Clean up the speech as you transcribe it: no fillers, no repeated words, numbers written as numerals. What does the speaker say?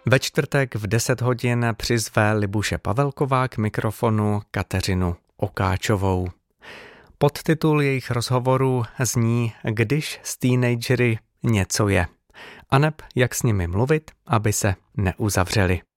Ve čtvrtek v 10 hodin přizve Libuše Pavelková k mikrofonu Kateřinu Okáčovou. Podtitul jejich rozhovoru zní Když s teenagery něco je, aneb jak s nimi mluvit, aby se neuzavřeli.